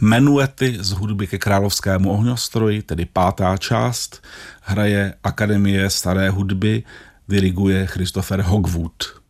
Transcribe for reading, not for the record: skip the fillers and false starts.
Menuety z hudby ke královskému ohňostroji, tedy 5. část, hraje Akademie staré hudby, diriguje Christopher Hogwood.